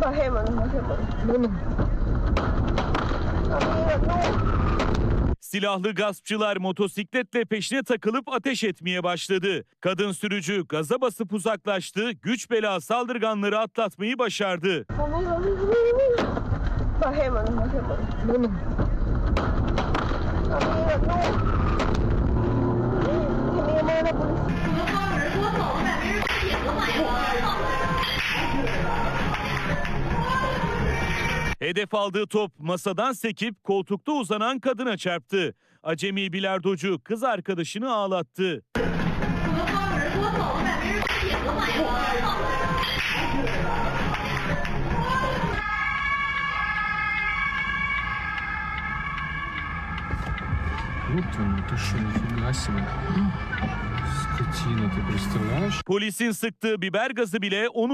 Silahlı gaspçılar motosikletle peşine takılıp ateş etmeye başladı. Kadın sürücü gaza basıp uzaklaştı, güç bela saldırganları atlatmayı başardı. Hedef aldığı top masadan sekip koltukta uzanan kadına çarptı. Acemi bilardocu kız arkadaşını ağlattı. Polisin sıktığı biber gazı bile onu